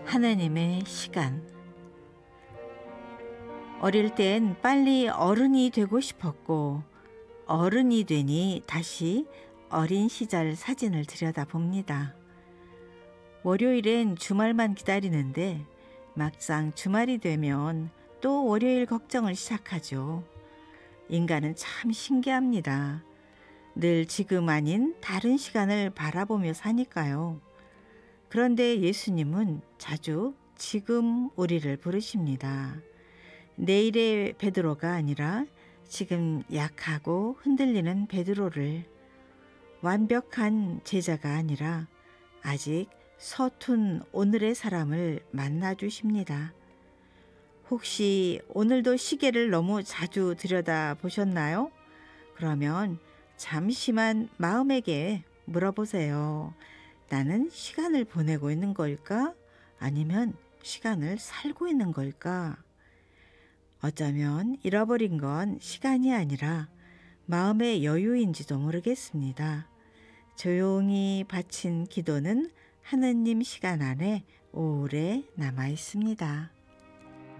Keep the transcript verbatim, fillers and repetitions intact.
하나님의 시간. 어릴 땐 빨리 어른이 되고 싶었고 어른이 되니 다시 어린 시절 사진을 들여다봅니다. 월요일엔 주말만 기다리는데 막상 주말이 되면 또 월요일 걱정을 시작하죠. 인간은 참 신기합니다. 늘 지금 아닌 다른 시간을 바라보며 사니까요. 그런데 예수님은 자주 지금 우리를 부르십니다. 내일의 베드로가 아니라 지금 약하고 흔들리는 베드로를, 완벽한 제자가 아니라 아직 서툰 오늘의 사람을 만나주십니다. 혹시 오늘도 시계를 너무 자주 들여다보셨나요? 그러면 잠시만 마음에게 물어보세요. 나는 시간을 보내고 있는 걸까? 아니면 시간을 살고 있는 걸까? 어쩌면 잃어버린 건 시간이 아니라 마음의 여유인지도 모르겠습니다. 조용히 바친 기도는 하느님 시간 안에 오래 남아 있습니다.